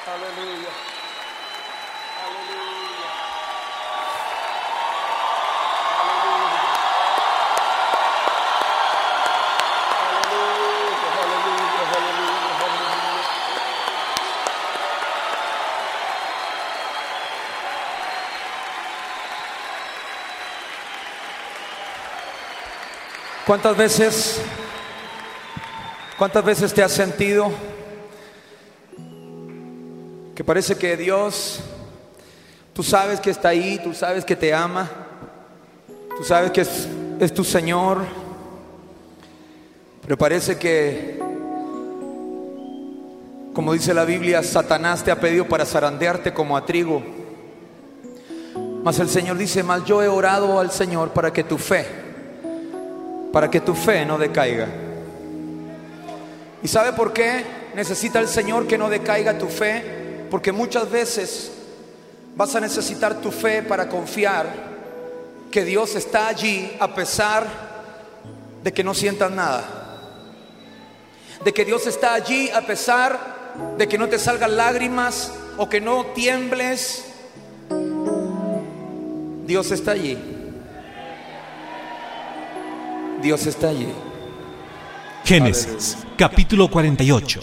Aleluya. Aleluya. Aleluya. Aleluya. Aleluya. ¿Cuántas veces te has sentido que parece que Dios, tú sabes que está ahí, tú sabes que te ama, tú sabes que es tu Señor, pero parece que, como dice la Biblia, Satanás te ha pedido para zarandearte como a trigo? Mas el Señor dice: mas yo he orado al Señor para que tu fe no decaiga. ¿Y sabe por qué necesita el Señor que no decaiga tu fe? Porque muchas veces vas a necesitar tu fe para confiar que Dios está allí a pesar de que no sientas nada, de que Dios está allí a pesar de que no te salgan lágrimas o que no tiembles. Dios está allí. Dios está allí. Génesis, capítulo 48.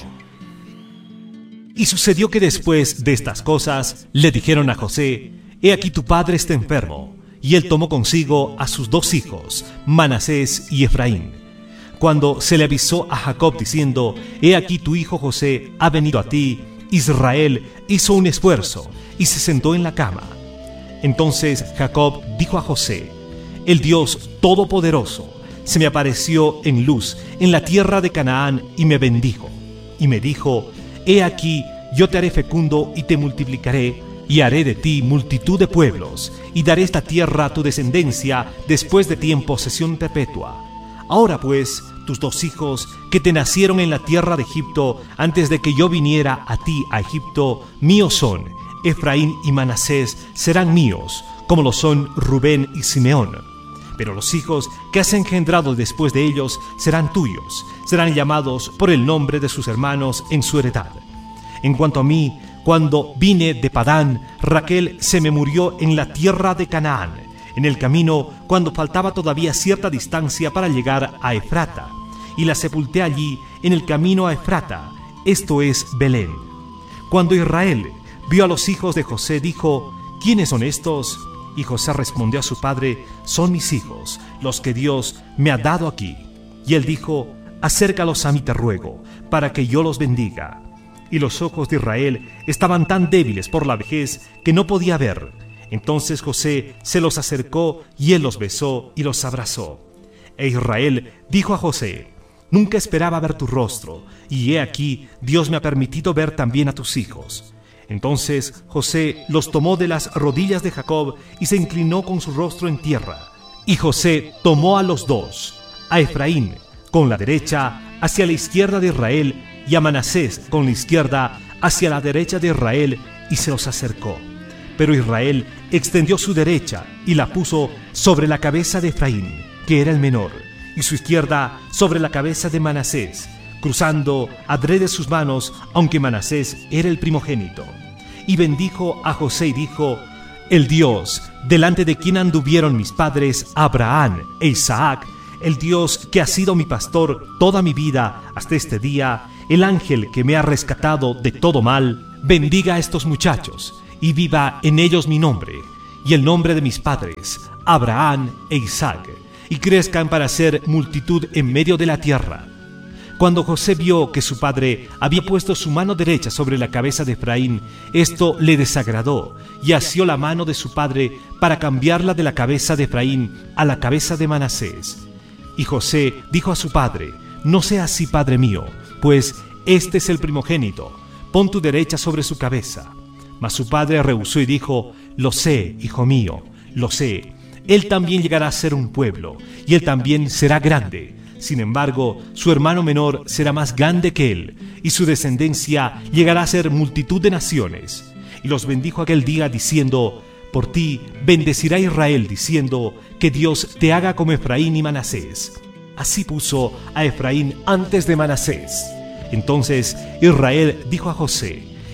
Y sucedió que después de estas cosas le dijeron a José: he aquí tu padre está enfermo. Y él tomó consigo a sus 2 hijos, Manasés y Efraín. Cuando se le avisó a Jacob diciendo: he aquí tu hijo José ha venido a ti, Israel hizo un esfuerzo y se sentó en la cama. Entonces Jacob dijo a José: el Dios Todopoderoso se me apareció en luz en la tierra de Canaán y me bendijo. Y me dijo: he aquí, yo te haré fecundo y te multiplicaré, y haré de ti multitud de pueblos, y daré esta tierra a tu descendencia después de ti en posesión perpetua. Ahora pues, tus 2 hijos que te nacieron en la tierra de Egipto, antes de que yo viniera a ti a Egipto, míos son. Efraín y Manasés serán míos, como lo son Rubén y Simeón. Pero los hijos que has engendrado después de ellos serán tuyos, serán llamados por el nombre de sus hermanos en su heredad. En cuanto a mí, cuando vine de Padán, Raquel se me murió en la tierra de Canaán, en el camino cuando faltaba todavía cierta distancia para llegar a Efrata, y la sepulté allí en el camino a Efrata, esto es Belén. Cuando Israel vio a los hijos de José, dijo: ¿quiénes son estos? Y José respondió a su padre: son mis hijos, los que Dios me ha dado aquí. Y él dijo: acércalos a mí, te ruego, para que yo los bendiga. Y los ojos de Israel estaban tan débiles por la vejez que no podía ver. Entonces José se los acercó y él los besó y los abrazó. E Israel dijo a José: nunca esperaba ver tu rostro, y he aquí, Dios me ha permitido ver también a tus hijos. Entonces José los tomó de las rodillas de Jacob y se inclinó con su rostro en tierra. Y José tomó a los 2, a Efraín con la derecha hacia la izquierda de Israel, y a Manasés con la izquierda hacia la derecha de Israel, y se los acercó. Pero Israel extendió su derecha y la puso sobre la cabeza de Efraín, que era el menor, y su izquierda sobre la cabeza de Manasés, cruzando adrede sus manos, aunque Manasés era el primogénito. Y bendijo a José y dijo: el Dios delante de quien anduvieron mis padres Abraham e Isaac, el Dios que ha sido mi pastor toda mi vida hasta este día, el ángel que me ha rescatado de todo mal, bendiga a estos muchachos y viva en ellos mi nombre y el nombre de mis padres Abraham e Isaac, y crezcan para ser multitud en medio de la tierra. Cuando José vio que su padre había puesto su mano derecha sobre la cabeza de Efraín, esto le desagradó y asió la mano de su padre para cambiarla de la cabeza de Efraín a la cabeza de Manasés. Y José dijo a su padre: no sea así, padre mío, pues este es el primogénito, pon tu derecha sobre su cabeza. Mas su padre rehusó y dijo: lo sé, hijo mío, lo sé, él también llegará a ser un pueblo, y él también será grande. Sin embargo, su hermano menor será más grande que él, y su descendencia llegará a ser multitud de naciones. Y los bendijo aquel día diciendo: por ti bendecirá Israel, diciendo: que Dios te haga como Efraín y Manasés. Así puso a Efraín antes de Manasés. Entonces Israel dijo a José: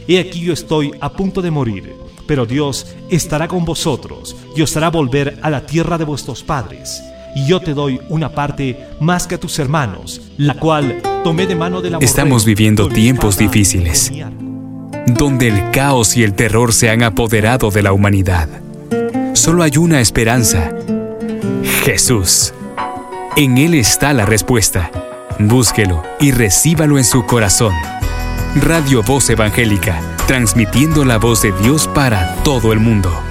he aquí yo estoy a punto de morir, pero Dios estará con vosotros y os hará volver a la tierra de vuestros padres. Y yo te doy una parte más que a tus hermanos, la cual tomé de mano del amorreo. Estamos viviendo con mi tiempos espada y difíciles, con mi arco. donde el caos y el terror se han apoderado de la humanidad. Solo hay una esperanza: Jesús. En Él está la respuesta. Búsquelo y recíbalo en su corazón. Radio Voz Evangélica, transmitiendo la voz de Dios para todo el mundo.